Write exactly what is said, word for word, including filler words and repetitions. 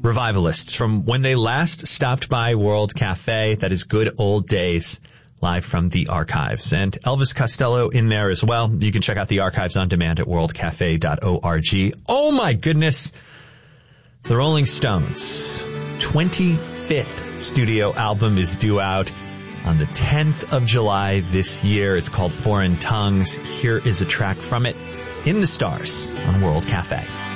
Revivalists from when they last stopped by World Cafe. That is Good Old Days, live from the archives. And Elvis Costello in there as well. You can check out the archives on demand at world cafe dot org. Oh my goodness! The Rolling Stones' twenty-fifth studio album is due out on the tenth of July this year. It's called Foreign Tongues. Here is a track from it, In the Stars, on World Cafe.